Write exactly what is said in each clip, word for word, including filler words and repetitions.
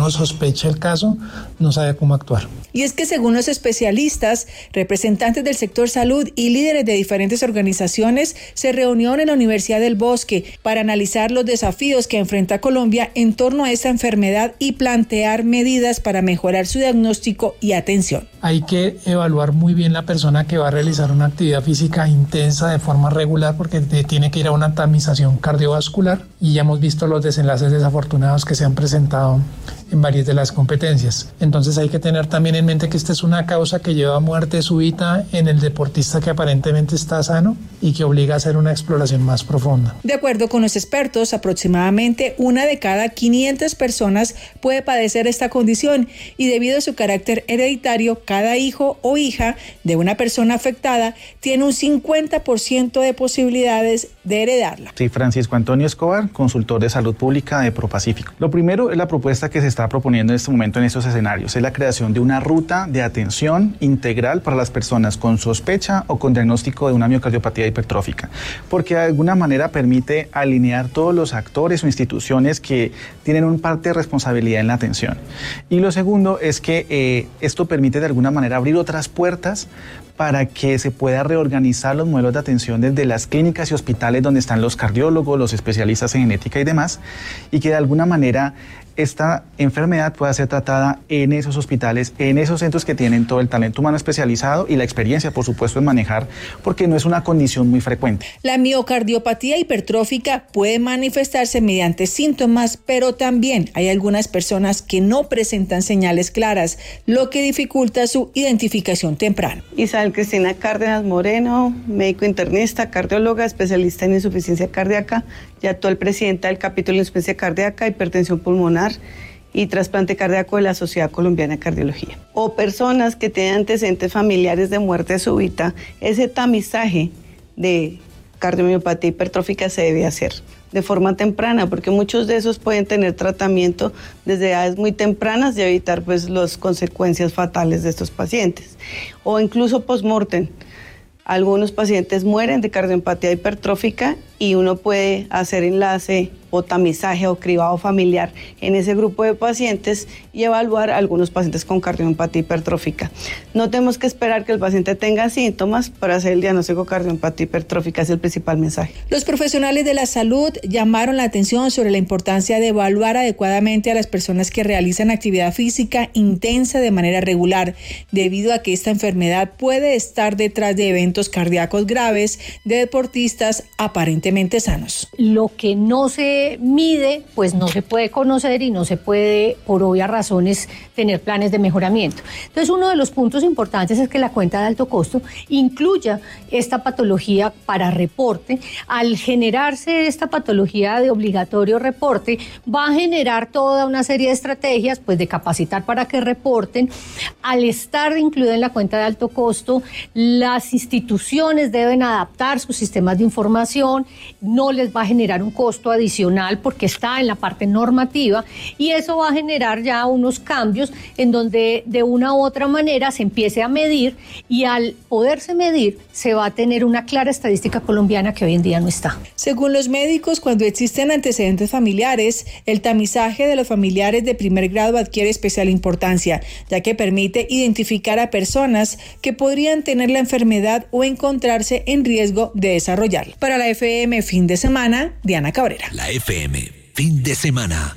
o sospecha el caso, no sabe cómo actuar. Y es que según los especialistas, representantes del sector salud y líderes de diferentes organizaciones se reunieron en la Universidad del Bosque para analizar los desafíos que enfrenta Colombia en torno a esta enfermedad y plantear medidas para mejorar su diagnóstico y atención. Hay que evaluar muy bien la persona que va a realizar una actividad física intensa de forma regular, porque tiene que ir a una tamización cardiovascular, y ya hemos visto los desenlaces desafortunados que se han presentado en varias de las competencias. Entonces hay que tener también en mente que esta es una causa que lleva a muerte súbita en el deportista que aparentemente está sano y que obliga a hacer una exploración más profunda. De acuerdo con los expertos, aproximadamente una de cada quinientas personas puede padecer esta condición, y debido a su carácter hereditario, cada hijo o hija de una persona afectada tiene un cincuenta por ciento de posibilidades de heredarla. Sí, Francisco Antonio Escobar, consultor de salud pública de ProPacífico. Lo primero es la propuesta que se está proponiendo en este momento en estos escenarios, es la creación de una ruta de atención integral para las personas con sospecha o con diagnóstico de una miocardiopatía hipertrófica, porque de alguna manera permite alinear todos los actores o instituciones que tienen un parte de responsabilidad en la atención. Y lo segundo es que eh, esto permite de alguna manera abrir otras puertas para que se pueda reorganizar los modelos de atención desde las clínicas y hospitales donde están los cardiólogos, los especialistas en genética y demás, y que de alguna manera esta enfermedad pueda ser tratada en esos hospitales, en esos centros que tienen todo el talento humano especializado y la experiencia, por supuesto, en manejar, porque no es una condición muy frecuente. La miocardiopatía hipertrófica puede manifestarse mediante síntomas, pero también hay algunas personas que no presentan señales claras, lo que dificulta su identificación temprana. Isabel Cristina Cárdenas Moreno, médico internista, cardióloga, especialista en insuficiencia cardíaca y actual presidenta del capítulo de insuficiencia cardíaca, hipertensión pulmonar y trasplante cardíaco de la Sociedad Colombiana de Cardiología. O personas que tienen antecedentes familiares de muerte súbita, ese tamizaje de cardiomiopatía hipertrófica se debe hacer de forma temprana, porque muchos de esos pueden tener tratamiento desde edades muy tempranas y evitar pues las consecuencias fatales de estos pacientes. O incluso post-mortem. Algunos pacientes mueren de cardiomiopatía hipertrófica y uno puede hacer enlace o tamizaje o cribado familiar en ese grupo de pacientes y evaluar a algunos pacientes con cardiomiopatía hipertrófica. No tenemos que esperar que el paciente tenga síntomas para hacer el diagnóstico de cardiomiopatía hipertrófica, es el principal mensaje. Los profesionales de la salud llamaron la atención sobre la importancia de evaluar adecuadamente a las personas que realizan actividad física intensa de manera regular, debido a que esta enfermedad puede estar detrás de eventos cardíacos graves de deportistas aparentemente sanos. Lo que no se mide, pues no se puede conocer y no se puede, por obvias razones, tener planes de mejoramiento. Entonces, uno de los puntos importantes es que la cuenta de alto costo incluya esta patología para reporte. Al generarse esta patología de obligatorio reporte, va a generar toda una serie de estrategias, pues de capacitar para que reporten. Al estar incluida en la cuenta de alto costo, las instituciones deben adaptar sus sistemas de información, no les va a generar un costo adicional porque está en la parte normativa, y eso va a generar ya unos cambios en donde de una u otra manera se empiece a medir, y al poderse medir se va a tener una clara estadística colombiana que hoy en día no está. Según los médicos, cuando existen antecedentes familiares, el tamizaje de los familiares de primer grado adquiere especial importancia, ya que permite identificar a personas que podrían tener la enfermedad o encontrarse en riesgo de desarrollarla. Para la F M Fin de Semana, Diana Cabrera. La F M Fin de Semana.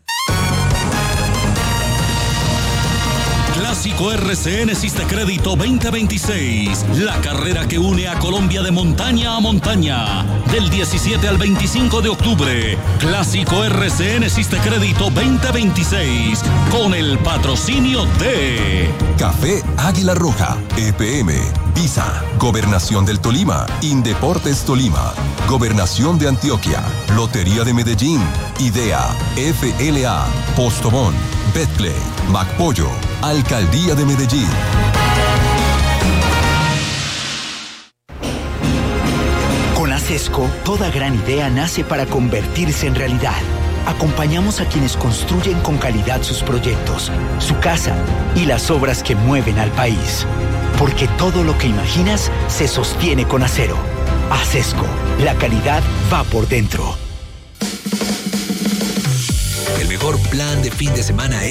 Clásico R C N Siste Crédito veinte veintiséis, la carrera que une a Colombia de montaña a montaña, del diecisiete al veinticinco de octubre. Clásico R C N Siste Crédito veinte veintiséis, con el patrocinio de Café Águila Roja, E P M, Visa, Gobernación del Tolima, Indeportes Tolima, Gobernación de Antioquia, Lotería de Medellín, Idea, F L A, Postobón, Betplay, MacPollo, Alcaldía de Medellín. Con Acesco, toda gran idea nace para convertirse en realidad. Acompañamos a quienes construyen con calidad sus proyectos, su casa y las obras que mueven al país. Porque todo lo que imaginas se sostiene con acero. Acesco, la calidad va por dentro. El mejor plan de fin de semana es